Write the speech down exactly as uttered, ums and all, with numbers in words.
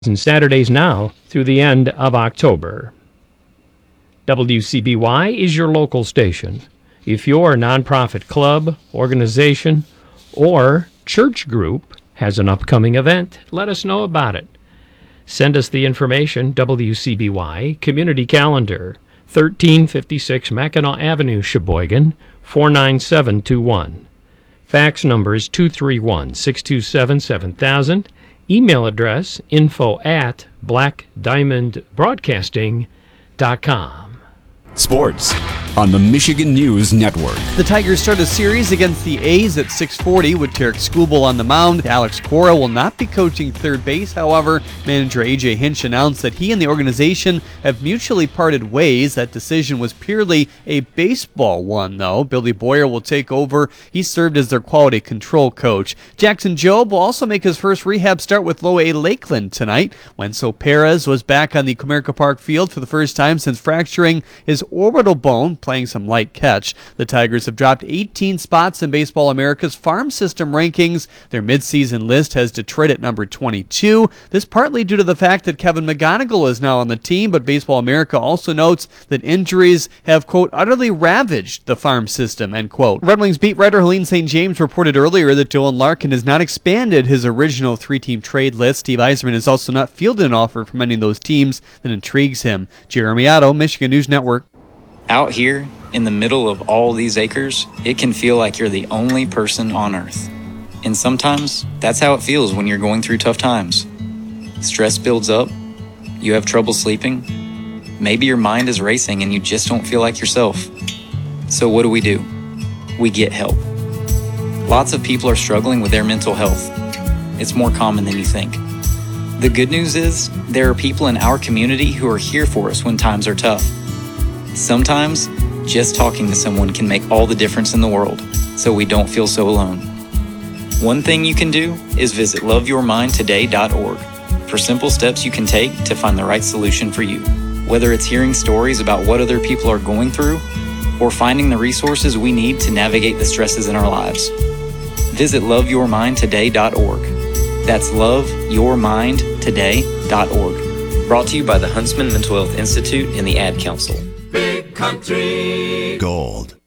and Saturdays now through the end of October. W C B Y is your local station. If your nonprofit club, organization, or church group has an upcoming event, let us know about it. Send us the information, W C B Y Community Calendar, thirteen fifty-six Mackinac Avenue, Sheboygan, four nine seven two one. Fax number is two three one, six two seven, seven thousand. Email address, info at black diamond broadcasting dot com. Sports on the Michigan News Network. The Tigers start a series against the A's at six forty with Tarek Skubal on the mound. Alex Cora will not be coaching third base. However, manager A J Hinch announced that he and the organization have mutually parted ways. That decision was purely a baseball one, though. Billy Boyer will take over. He served as their quality control coach. Jackson Jobe will also make his first rehab start with Low A Lakeland tonight. Wenso Perez was back on the Comerica Park field for the first time since fracturing his orbital bone, playing some light catch. The Tigers have dropped eighteen spots in Baseball America's farm system rankings. Their midseason list has Detroit at number twenty-two. This partly due to the fact that Kevin McGonigal is now on the team, but Baseball America also notes that injuries have, quote, utterly ravaged the farm system, end quote. Red Wings beat writer Helene Saint James reported earlier that Dylan Larkin has not expanded his original three-team trade list. Steve Yzerman has also not fielded an offer from any of those teams that intrigues him. Jeremy Otto, Michigan News Network. Out here, in the middle of all these acres, it can feel like you're the only person on Earth. And sometimes, that's how it feels when you're going through tough times. Stress builds up, you have trouble sleeping, maybe your mind is racing and you just don't feel like yourself. So what do we do? We get help. Lots of people are struggling with their mental health. It's more common than you think. The good news is, there are people in our community who are here for us when times are tough. Sometimes, just talking to someone can make all the difference in the world, so we don't feel so alone. One thing you can do is visit love your mind today dot org for simple steps you can take to find the right solution for you. Whether it's hearing stories about what other people are going through, or finding the resources we need to navigate the stresses in our lives. Visit love your mind today dot org. That's love your mind today dot org. Brought to you by the Huntsman Mental Health Institute and the Ad Council. Country Gold.